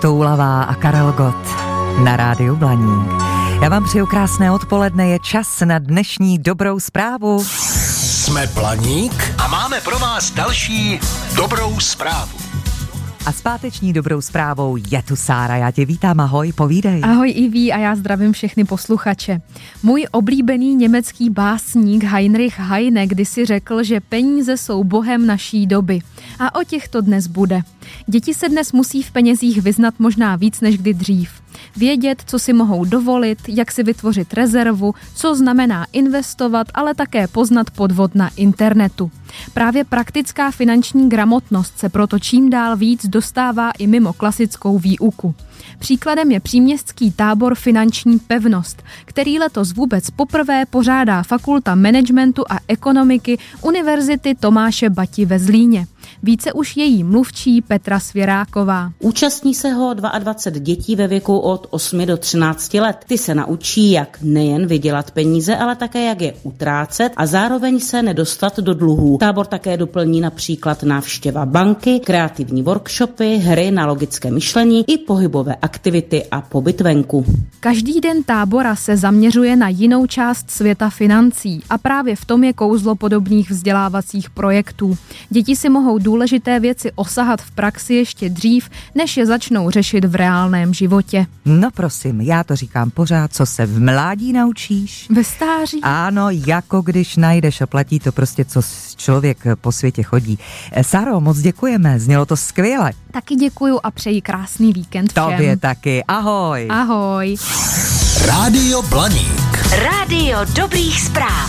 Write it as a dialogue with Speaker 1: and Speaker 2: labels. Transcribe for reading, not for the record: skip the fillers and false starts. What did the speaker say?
Speaker 1: Toulavá a Karel Gott na rádiu Blaník. Já vám přeju krásné odpoledne, je čas na dnešní dobrou zprávu.
Speaker 2: Jsme Blaník a máme pro vás další dobrou zprávu.
Speaker 1: A s páteční dobrou zprávou je tu Sára. Já tě vítám, ahoj, povídej.
Speaker 3: Ahoj Iví a já zdravím všechny posluchače. Můj oblíbený německý básník Heinrich Heine kdysi řekl, že peníze jsou bohem naší doby. A o těch to dnes bude. Děti se dnes musí v penězích vyznat možná víc než kdy dřív. Vědět, co si mohou dovolit, jak si vytvořit rezervu, co znamená investovat, ale také poznat podvod na internetu. Právě praktická finanční gramotnost se proto čím dál víc dostává i mimo klasickou výuku. Příkladem je příměstský tábor Finanční pevnost, který letos vůbec poprvé pořádá Fakulta managementu a ekonomiky Univerzity Tomáše Bati ve Zlíně. Více už její mluvčí Petra Svěráková.
Speaker 4: Účastní se ho 22 dětí ve věku od 8 do 13 let. Ty se naučí, jak nejen vydělat peníze, ale také jak je utrácet a zároveň se nedostat do dluhů. Tábor také doplní například návštěva banky, kreativní workshopy, hry na logické myšlení i pohybové aktivity a pobyt venku.
Speaker 3: Každý den tábora se zaměřuje na jinou část světa financí a právě v tom je kouzlo podobných vzdělávacích projektů. Děti si mohou důležité věci osahat v praxi ještě dřív, než je začnou řešit v reálném životě.
Speaker 1: No prosím, já to říkám pořád, co se v mládí naučíš.
Speaker 3: Ve stáří?
Speaker 1: Ano, jako když najdeš a platí to prostě, co člověk po světě chodí. Sáro, moc děkujeme, znělo to skvěle.
Speaker 3: Taky děkuju a přeji krásný víkend všem.
Speaker 1: Tobě taky, ahoj.
Speaker 3: Ahoj.
Speaker 2: Rádio Blaník.
Speaker 5: Rádio dobrých zpráv.